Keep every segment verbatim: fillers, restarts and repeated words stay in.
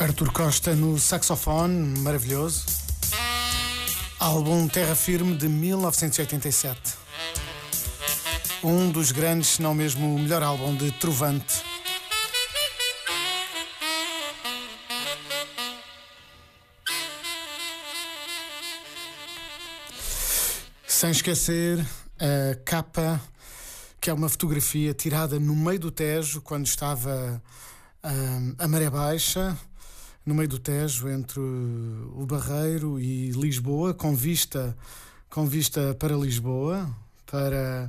Artur Costa no saxofone, maravilhoso. Álbum Terra Firme de mil novecentos e oitenta e sete. Um dos grandes, se não mesmo o melhor álbum de Trovante. Sem esquecer a capa, que é uma fotografia tirada no meio do Tejo, quando estava hum, a maré baixa, no meio do Tejo, entre o Barreiro e Lisboa, com vista, com vista para Lisboa, para...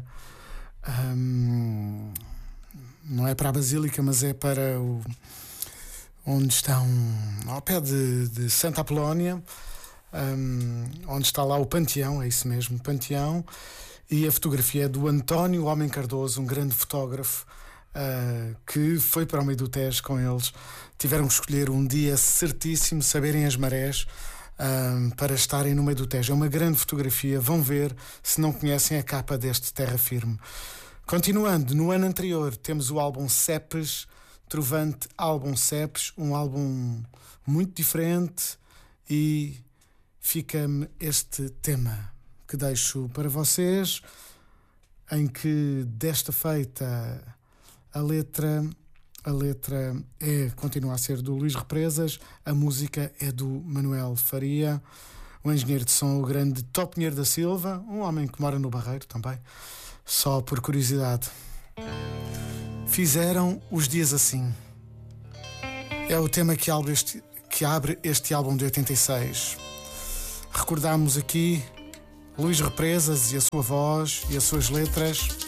Hum, não é para a Basílica, mas é para o... onde estão... ao pé de, de Santa Apolónia, hum, onde está lá o Panteão, é isso mesmo, Panteão. E a fotografia é do António Homem Cardoso, um grande fotógrafo, uh, que foi para o meio do Tejo com eles. Tiveram que escolher um dia certíssimo, saberem as marés, uh, para estarem no meio do Tejo. É uma grande fotografia, vão ver se não conhecem a capa deste Terra Firme. Continuando, no ano anterior temos o álbum Cepes, Trovante, álbum Cepes, um álbum muito diferente, e fica-me este tema que deixo para vocês, em que desta feita a letra a letra é, continua a ser do Luís Represas, a música é do Manuel Faria, o engenheiro de som, o grande Tó Pinheiro da Silva, um homem que mora no Barreiro também, só por curiosidade. Fizeram os dias assim. É o tema que abre este, que abre este álbum de oitenta e seis. Recordamos aqui Luís Represas e a sua voz e as suas letras.